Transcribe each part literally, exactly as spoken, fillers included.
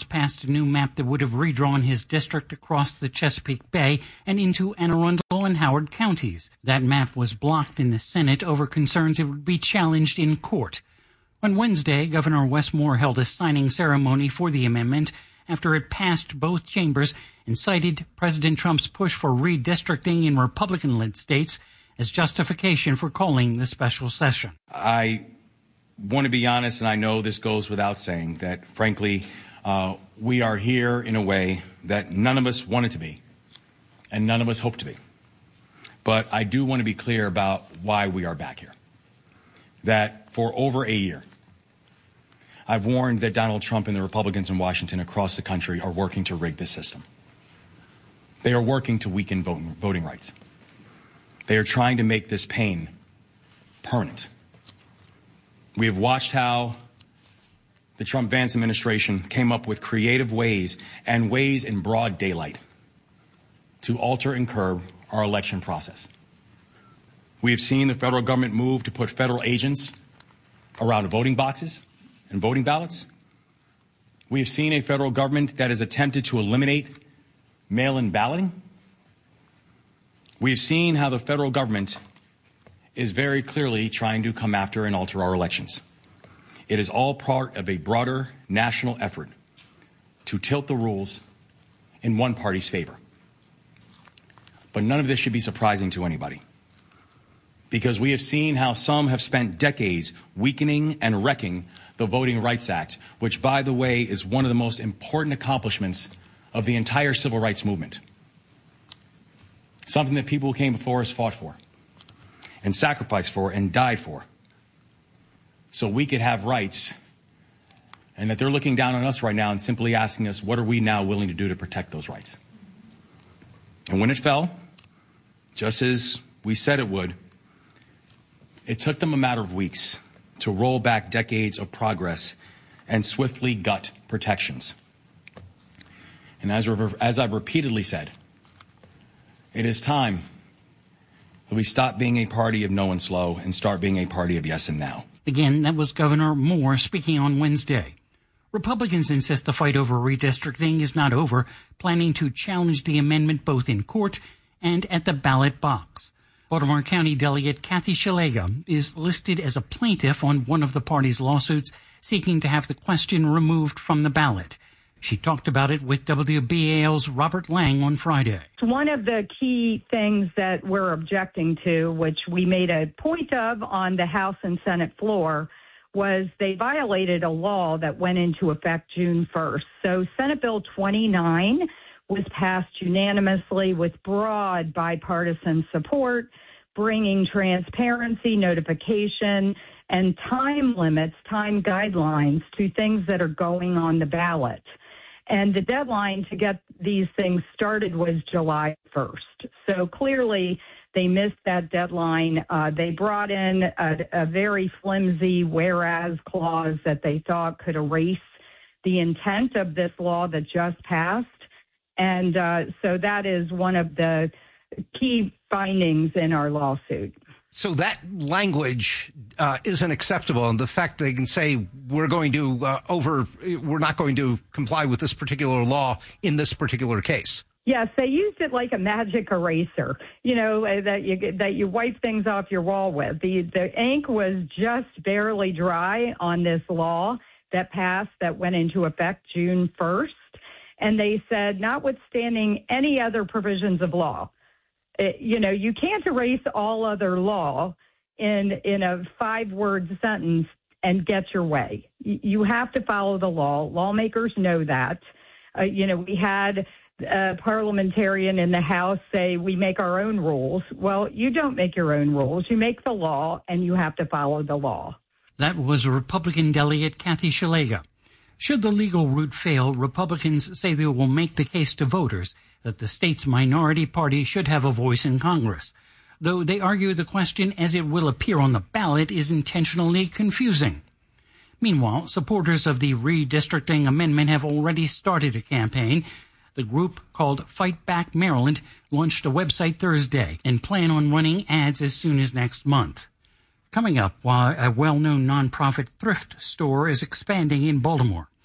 passed a new map that would have redrawn his district across the Chesapeake Bay and into Anne Arundel and Howard counties. That map was blocked in the Senate over concerns it would be challenged in court. On Wednesday, Governor Wes Moore held a signing ceremony for the amendment after it passed both chambers and cited President Trump's push for redistricting in Republican-led states as justification for calling the special session. I want to be honest, and I know this goes without saying, that frankly, uh, we are here in a way that none of us wanted to be, and none of us hope to be. But I do want to be clear about why we are back here. That for over a year, I've warned that Donald Trump and the Republicans in Washington across the country are working to rig this system. They are working to weaken voting, voting rights. They are trying to make this pain permanent. We have watched how the Trump-Vance administration came up with creative ways and ways in broad daylight to alter and curb our election process. We have seen the federal government move to put federal agents around voting boxes and voting ballots. We have seen a federal government that has attempted to eliminate mail-in balloting. We have seen how the federal government is very clearly trying to come after and alter our elections. It is all part of a broader national effort to tilt the rules in one party's favor. But none of this should be surprising to anybody, because we have seen how some have spent decades weakening and wrecking the Voting Rights Act, which, by the way, is one of the most important accomplishments of the entire civil rights movement. Something that people who came before us fought for and sacrificed for and died for, so we could have rights, and that they're looking down on us right now and simply asking us, what are we now willing to do to protect those rights? And when it fell, just as we said it would, it took them a matter of weeks to roll back decades of progress and swiftly gut protections. And as, as I've repeatedly said, it is time that we stop being a party of no and slow and start being a party of yes and now. Again, that was Governor Moore speaking on Wednesday. Republicans insist the fight over redistricting is not over, planning to challenge the amendment both in court and at the ballot box. Baltimore County Delegate Kathy Szeliga is listed as a plaintiff on one of the party's lawsuits seeking to have the question removed from the ballot. She talked about it with W B A L's Robert Lang on Friday. One of the key things that we're objecting to, which we made a point of on the House and Senate floor, was they violated a law that went into effect June first. So Senate Bill twenty-nine was passed unanimously with broad bipartisan support, bringing transparency, notification, and time limits, time guidelines to things that are going on the ballot. And the deadline to get these things started was July first. So clearly they missed that deadline. Uh, they brought in a, a very flimsy whereas clause that they thought could erase the intent of this law that just passed. And uh, so that is one of the key findings in our lawsuit. So that language uh, isn't acceptable, and the fact they can say we're going to uh, over, we're not going to comply with this particular law in this particular case. Yes, they used it like a magic eraser, you know, that you that you wipe things off your wall with. The the ink was just barely dry on this law that passed, that went into effect June first, and they said, notwithstanding any other provisions of law, It, you know, you can't erase all other law in in a five-word sentence and get your way. You have to follow the law. Lawmakers know that. Uh, you know, we had a parliamentarian in the House say we make our own rules. Well, you don't make your own rules. You make the law, and you have to follow the law. That was Republican Delegate Kathy Szeliga. Should the legal route fail, Republicans say they will make the case to voters that the state's minority party should have a voice in Congress, though they argue the question as it will appear on the ballot is intentionally confusing. Meanwhile, supporters of the redistricting amendment have already started a campaign. The group, called Fight Back Maryland, launched a website Thursday and plan on running ads as soon as next month. Coming up, while a well-known nonprofit thrift store is expanding in Baltimore.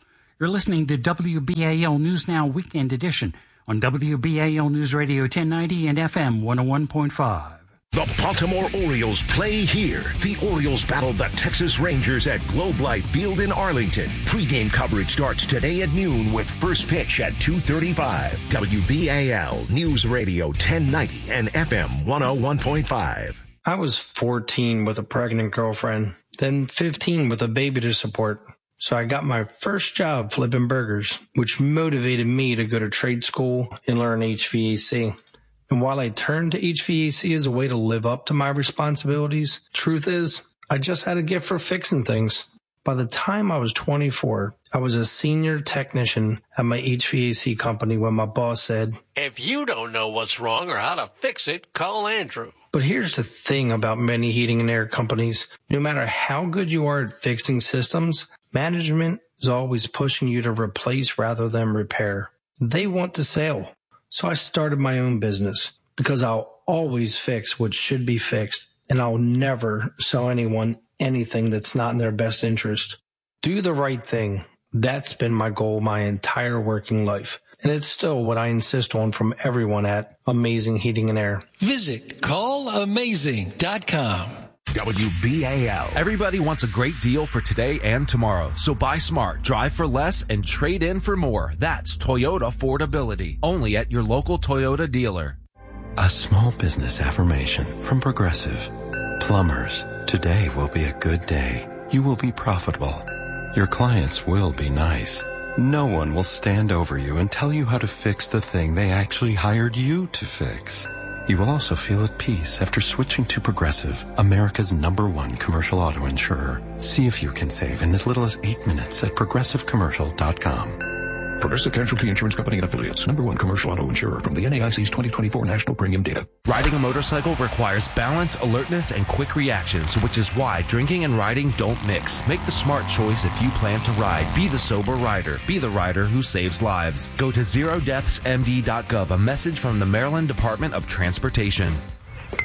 You're listening to W B A L News Now Weekend Edition on W B A L News Radio ten ninety and F M one oh one point five. The Baltimore Orioles play here. The Orioles battle the Texas Rangers at Globe Life Field in Arlington. Pre-game coverage starts today at noon with first pitch at two thirty-five. W B A L News Radio ten ninety and F M one oh one point five. I was fourteen with a pregnant girlfriend, then fifteen with a baby to support. So I got my first job flipping burgers, which motivated me to go to trade school and learn H V A C. And while I turned to H V A C as a way to live up to my responsibilities, truth is, I just had a gift for fixing things. By the time I was twenty-four, I was a senior technician at my H V A C company when my boss said, "If you don't know what's wrong or how to fix it, call Andrew." But here's the thing about many heating and air companies. No matter how good you are at fixing systems, management is always pushing you to replace rather than repair. They want the sale. So I started my own business because I'll always fix what should be fixed, and I'll never sell anyone anything that's not in their best interest. Do the right thing. That's been my goal my entire working life. And it's still what I insist on from everyone at Amazing Heating and Air. Visit call amazing dot com. W B A L. Everybody wants a great deal for today and tomorrow. So buy smart, drive for less, and trade in for more. That's Toyota Affordability. Only at your local Toyota dealer. A small business affirmation from Progressive. Plumbers, today will be a good day. You will be profitable. Your clients will be nice. No one will stand over you and tell you how to fix the thing they actually hired you to fix. You will also feel at peace after switching to Progressive, America's number one commercial auto insurer. See if you can save in as little as eight minutes at progressive commercial dot com. Progressive Casualty Insurance Company and Affiliates, number one commercial auto insurer from the N A I C's twenty twenty-four National Premium Data. Riding a motorcycle requires balance, alertness, and quick reactions, which is why drinking and riding don't mix. Make the smart choice if you plan to ride. Be the sober rider. Be the rider who saves lives. Go to zero deaths m d dot gov, a message from the Maryland Department of Transportation. Go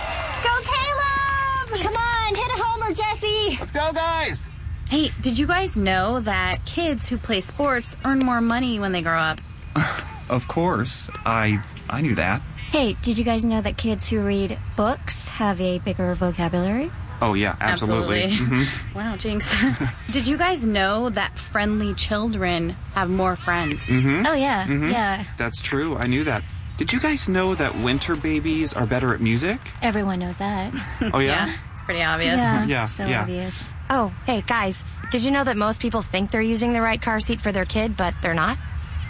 Caleb! Come on, hit a homer, Jesse! Let's go, guys! Hey, did you guys know that kids who play sports earn more money when they grow up? Of course. I I knew that. Hey, did you guys know that kids who read books have a bigger vocabulary? Oh, yeah, absolutely. Absolutely. Mm-hmm. Wow, jinx. Did you guys know that friendly children have more friends? Mm-hmm. Oh, yeah, mm-hmm. yeah. That's true. I knew that. Did you guys know that winter babies are better at music? Everyone knows that. Oh, yeah? Yeah, it's pretty obvious. Yeah, yeah so yeah. obvious. Oh, hey, guys, did you know that most people think they're using the right car seat for their kid, but they're not?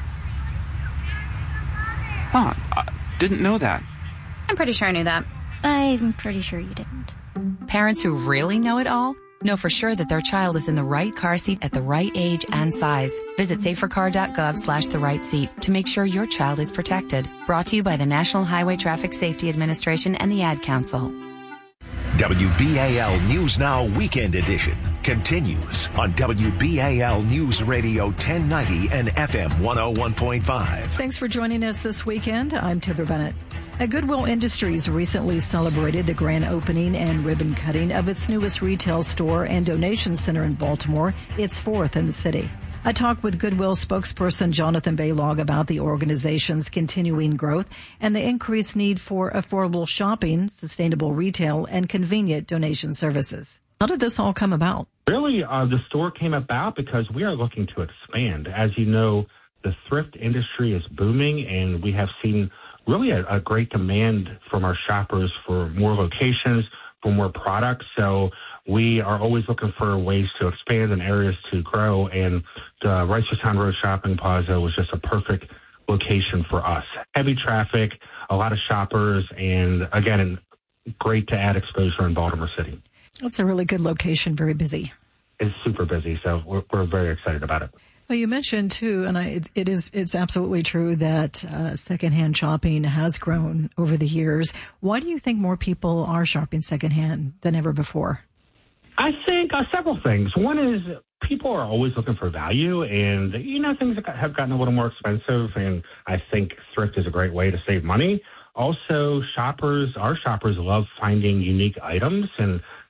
Huh, I didn't know that. I'm pretty sure I knew that. I'm pretty sure you didn't. Parents who really know it all know for sure that their child is in the right car seat at the right age and size. Visit safercar dot gov slash the right seat to make sure your child is protected. Brought to you by the National Highway Traffic Safety Administration and the Ad Council. W B A L News Now Weekend Edition continues on W B A L News Radio ten ninety and F M one oh one point five. Thanks for joining us this weekend. I'm Tibber Bennett. At Goodwill Industries recently celebrated the grand opening and ribbon cutting of its newest retail store and donation center in Baltimore, its fourth in the city. I talked with Goodwill spokesperson Jonathan Baylog about the organization's continuing growth and the increased need for affordable shopping, sustainable retail, and convenient donation services. How did this all come about? Really, uh, the store came about because we are looking to expand. As you know, the thrift industry is booming, and we have seen really a, a great demand from our shoppers for more locations, for more products. So we are always looking for ways to expand and areas to grow, and the Reisterstown Road Shopping Plaza was just a perfect location for us. Heavy traffic, a lot of shoppers, and again, great to add exposure in Baltimore City. That's a really good location, very busy. It's super busy, so we're, we're very excited about it. Well, you mentioned too, and I, it, it is it's absolutely true that uh, secondhand shopping has grown over the years. Why do you think more people are shopping secondhand than ever before? I think uh, several things. One is people are always looking for value, and, you know, things have gotten a little more expensive, and I think thrift is a great way to save money. Also, shoppers, our shoppers love finding unique items, and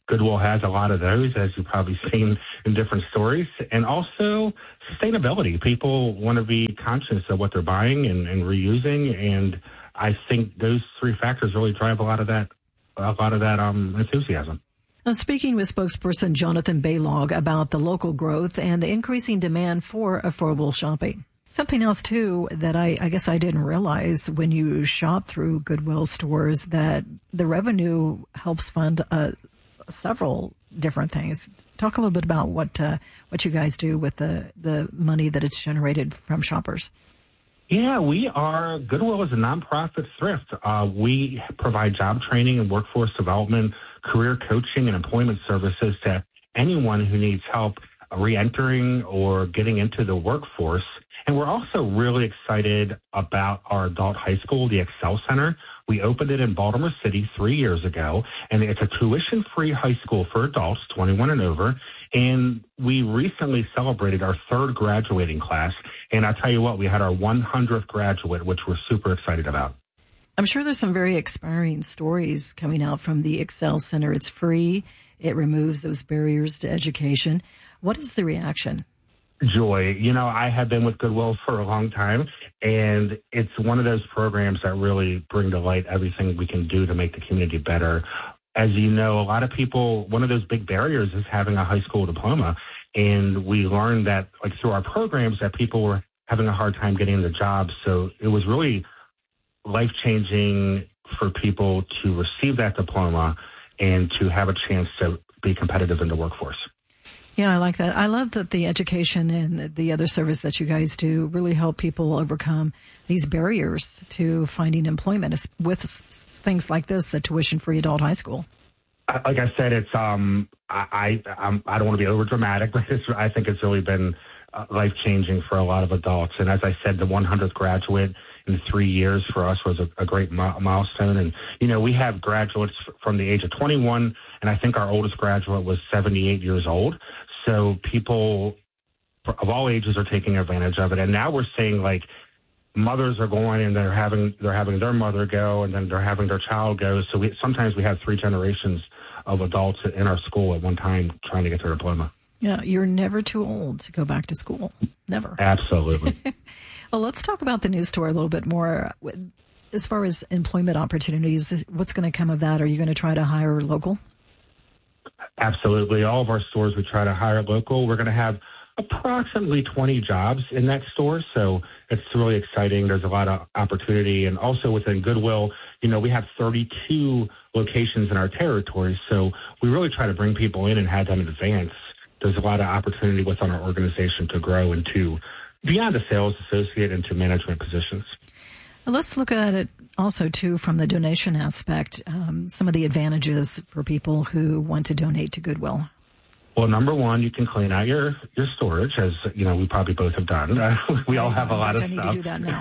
Goodwill has a lot of those, as you've probably seen in different stories. And also sustainability. People want to be conscious of what they're buying and, and reusing. And I think those three factors really drive a lot of that, a lot of that um, enthusiasm. Now, speaking with spokesperson Jonathan Baylog about the local growth and the increasing demand for affordable shopping. Something else, too, that I, I guess I didn't realize when you shop through Goodwill stores, that the revenue helps fund uh, several different things. Talk a little bit about what uh, what you guys do with the, the money that it's generated from shoppers. Yeah, we are, Goodwill is a nonprofit thrift. Uh, we provide job training and workforce development, career coaching, and employment services to anyone who needs help re-entering or getting into the workforce. And we're also really excited about our adult high school, the Excel Center. We opened it in Baltimore City three years ago, and it's a tuition-free high school for adults, twenty-one and over. And we recently celebrated our third graduating class. And I'll tell you what, we had our one hundredth graduate, which we're super excited about. I'm sure there's some very inspiring stories coming out from the Excel Center. It's free. It removes those barriers to education. What is the reaction? Joy. You know, I have been with Goodwill for a long time, and it's one of those programs that really bring to light everything we can do to make the community better. As you know, a lot of people, one of those big barriers is having a high school diploma, and we learned that, like, through our programs, that people were having a hard time getting into jobs. So it was really life-changing for people to receive that diploma and to have a chance to be competitive in the workforce. Yeah, I like that. I love that the education and the other service that you guys do really help people overcome these barriers to finding employment with things like this, the tuition-free adult high school. Like I said, it's um, I I, um, I don't want to be over dramatic, but it's, I think it's really been uh, life-changing for a lot of adults. And as I said, the one hundredth graduate in three years for us was a, a great mi- milestone. And, you know, we have graduates from the age of twenty-one, and I think our oldest graduate was seventy-eight years old. So people of all ages are taking advantage of it. And now we're seeing, like, mothers are going and they're having they're having their mother go, and then they're having their child go. So we, sometimes we have three generations of adults in our school at one time trying to get their diploma. Yeah, you're never too old to go back to school. Never. Absolutely. Well, let's talk about the news store a little bit more. As far as employment opportunities, what's going to come of that? Are you going to try to hire local? Absolutely. All of our stores, we try to hire local. We're going to have approximately twenty jobs in that store. So it's really exciting. There's a lot of opportunity. And also within Goodwill, you know, we have thirty-two locations in our territory. So we really try to bring people in and have them advance. There's a lot of opportunity within our organization to grow into beyond a sales associate into management positions. Let's look at it also, too, from the donation aspect, um, some of the advantages for people who want to donate to Goodwill. Well, number one, you can clean out your, your storage, as, you know, we probably both have done. Uh, we all have a lot of I need stuff. to do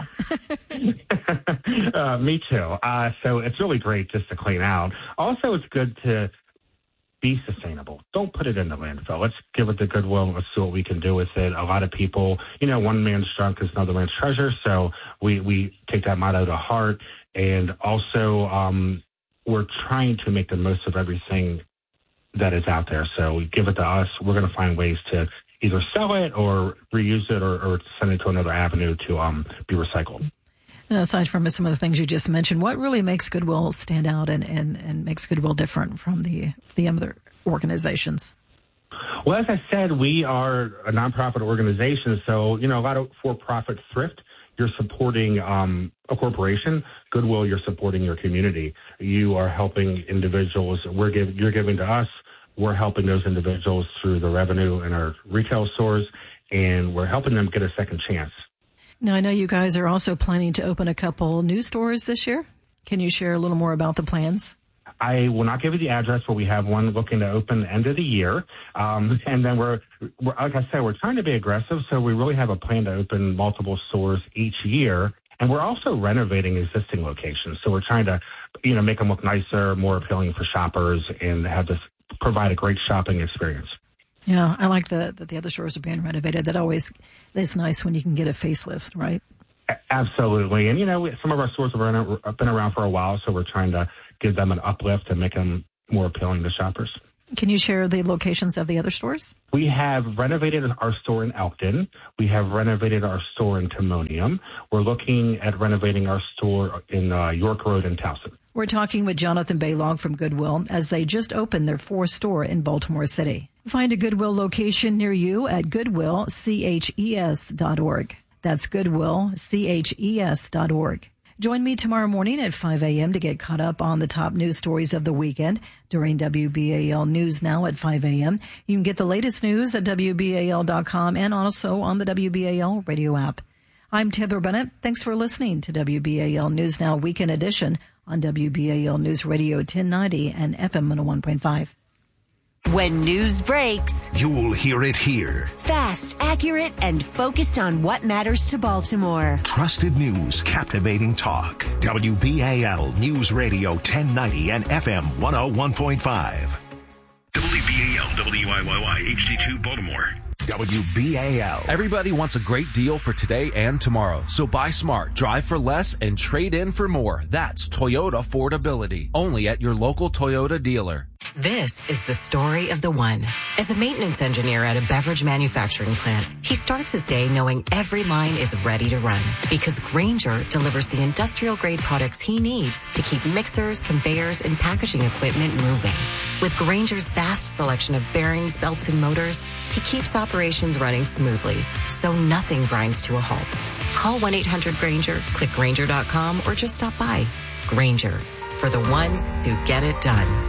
that now. uh, me too. Uh, so it's really great just to clean out. Also, it's good to be sustainable. Don't put it in the landfill. Let's give it to Goodwill. Let's see what we can do with it. A lot of people, you know, one man's junk is another man's treasure. So we, we take that motto to heart. And also, um, we're trying to make the most of everything that is out there. So we give it to us. We're going to find ways to either sell it or reuse it or, or send it to another avenue to um, be recycled. And aside from some of the things you just mentioned, what really makes Goodwill stand out and, and, and makes Goodwill different from the the other organizations? Well, as I said, we are a nonprofit organization. So, you know, a lot of for-profit thrift, you're supporting um, a corporation. Goodwill, you're supporting your community. You are helping individuals. We're give, you're giving to us. We're helping those individuals through the revenue in our retail stores, and we're helping them get a second chance. Now, I know you guys are also planning to open a couple new stores this year. Can you share a little more about the plans? I will not give you the address, but we have one looking to open the end of the year. Um, and then we're, we're, like I said, we're trying to be aggressive. So we really have a plan to open multiple stores each year. And we're also renovating existing locations. So we're trying to, you know, make them look nicer, more appealing for shoppers, and have this provide a great shopping experience. Yeah, I like the, that the other stores are being renovated. That always is nice when you can get a facelift, right? Absolutely. And, you know, some of our stores have been around for a while, so we're trying to give them an uplift and make them more appealing to shoppers. Can you share the locations of the other stores? We have renovated our store in Elkton. We have renovated our store in Timonium. We're looking at renovating our store in uh, York Road in Towson. We're talking with Jonathan Baylog from Goodwill as they just opened their fourth store in Baltimore City. Find a Goodwill location near you at goodwill ches dot org. That's goodwill ches dot org. Join me tomorrow morning at five a.m. to get caught up on the top news stories of the weekend during W B A L News Now at five a.m. You can get the latest news at W B A L dot com and also on the W B A L radio app. I'm Taylor Bennett. Thanks for listening to W B A L News Now Weekend Edition on W B A L News Radio ten ninety and F M one oh one point five. When news breaks, you'll hear it here. Fast, accurate, and focused on what matters to Baltimore. Trusted news, captivating talk. W B A L News Radio ten ninety and F M one oh one point five. W B A L W I Y Y H D two Baltimore. W B A L. Everybody wants a great deal for today and tomorrow. So buy smart, drive for less, and trade in for more. That's Toyota Affordability. Only at your local Toyota dealer. This is the story of the one. As a maintenance engineer at a beverage manufacturing plant, he starts his day knowing every line is ready to run because Grainger delivers the industrial-grade products he needs to keep mixers, conveyors, and packaging equipment moving. With Grainger's vast selection of bearings, belts, and motors, he keeps operations running smoothly, so nothing grinds to a halt. Call one eight hundred Grainger, click Grainger dot com, or just stop by. Grainger, for the ones who get it done.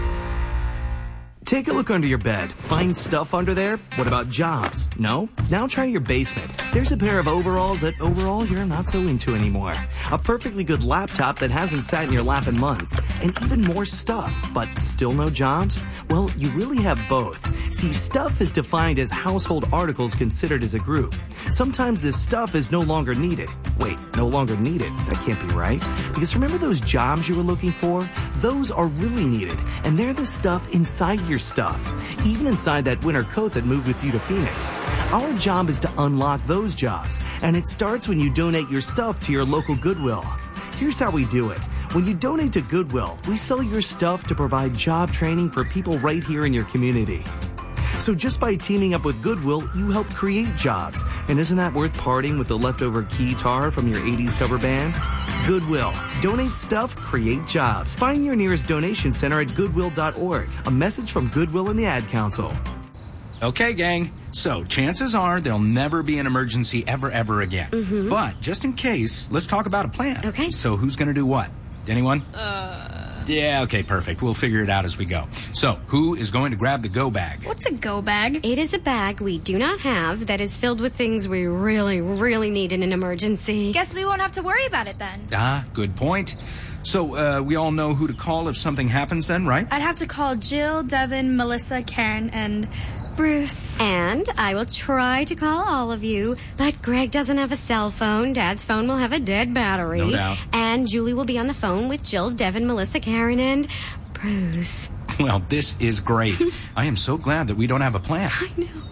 Take a look under your bed. Find stuff under there? What about jobs? No? Now try your basement. There's a pair of overalls that overall you're not so into anymore. A perfectly good laptop that hasn't sat in your lap in months. And even more stuff, but still no jobs? Well, you really have both. See, stuff is defined as household articles considered as a group. Sometimes this stuff is no longer needed. Wait, no longer needed? That can't be right. Because remember those jobs you were looking for? Those are really needed. And they're the stuff inside your stuff, even inside that winter coat that moved with you to Phoenix. Our job is to unlock those jobs, and it starts when you donate your stuff to your local Goodwill. Here's how we do it. When you donate to Goodwill, we sell your stuff to provide job training for people right here in your community. So just by teaming up with Goodwill, you help create jobs. And isn't that worth parting with the leftover guitar from your eighties cover band? Goodwill. Donate stuff, create jobs. Find your nearest donation center at goodwill dot org. A message from Goodwill and the Ad Council. Okay, gang. So chances are there'll never be an emergency ever, ever again. Mm-hmm. But just in case, let's talk about a plan. Okay. So who's going to do what? Anyone? Uh... Yeah, okay, perfect. We'll figure it out as we go. So, who is going to grab the go bag? What's a go bag? It is a bag we do not have that is filled with things we really, really need in an emergency. Guess we won't have to worry about it then. Ah, good point. So, uh, we all know who to call if something happens then, right? I'd have to call Jill, Devin, Melissa, Karen, and Bruce. And I will try to call all of you, but Greg doesn't have a cell phone. Dad's phone will have a dead battery. No doubt. And Julie will be on the phone with Jill, Devin, Melissa, Karen, and Bruce. Well, this is great. I am so glad that we don't have a plan. I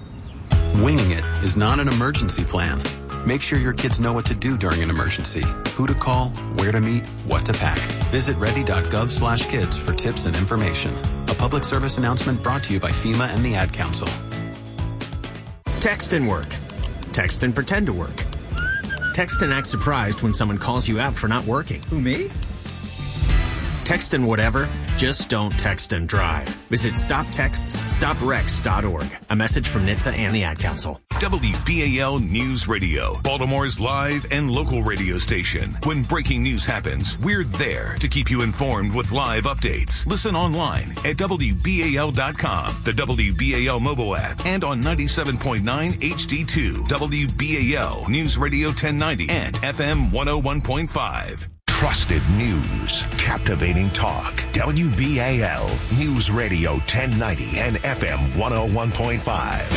know. Winging it is not an emergency plan. Make sure your kids know what to do during an emergency, who to call, where to meet, what to pack. Visit ready dot gov slash kids for tips and information. A public service announcement brought to you by FEMA and the Ad Council. Text and work. Text and pretend to work. Text and act surprised when someone calls you out for not working. Who, me? Text and whatever, just don't text and drive. Visit stop texts stop wrecks dot org. A message from N H T S A and the Ad Council. W B A L News Radio, Baltimore's live and local radio station. When breaking news happens, we're there to keep you informed with live updates. Listen online at W B A L dot com, the W B A L mobile app, and on ninety-seven point nine H D two, W B A L News Radio ten ninety, and F M one oh one point five. Trusted news, captivating talk. W B A L News Radio ten ninety and F M one oh one point five.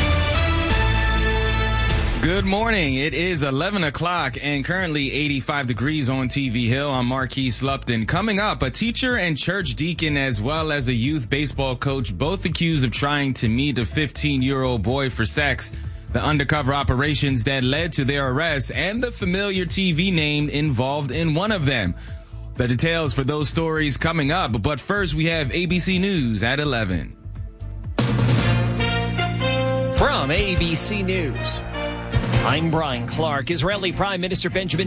Good morning. It is eleven o'clock and currently eighty-five degrees on T V Hill. I'm Marquise Lupton. Coming up, a teacher and church deacon as well as a youth baseball coach, both accused of trying to meet a fifteen-year-old boy for sex. The undercover operations that led to their arrest and the familiar T V name involved in one of them. The details for those stories coming up. But first, we have A B C News at eleven. From A B C News, I'm Brian Clark. Israeli Prime Minister Benjamin